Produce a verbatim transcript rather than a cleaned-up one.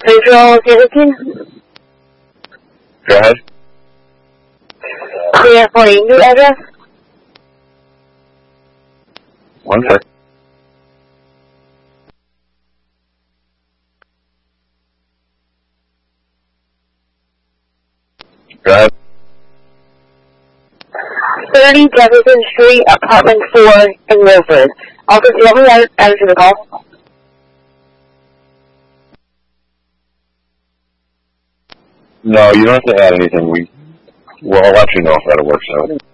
Central seventeen. Go ahead. Clear for a new address. One sec. Go ahead. thirty Jefferson Street, apartment four in Milford. Also, do you have any answer to the call? No, you don't have to add anything. We, we'll let you know if that works out.